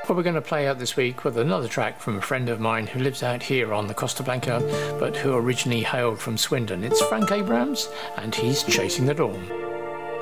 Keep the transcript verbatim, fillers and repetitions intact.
Well, we're going to play out this week with another track from a friend of mine who lives out here on the Costa Blanca, but who originally hailed from Swindon. It's Frank Abrams, and he's Chasing the Dawn.